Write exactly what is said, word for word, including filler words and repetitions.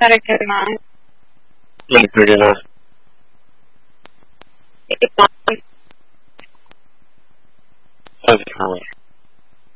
Had a good night. Really pretty nice. Thank you very much.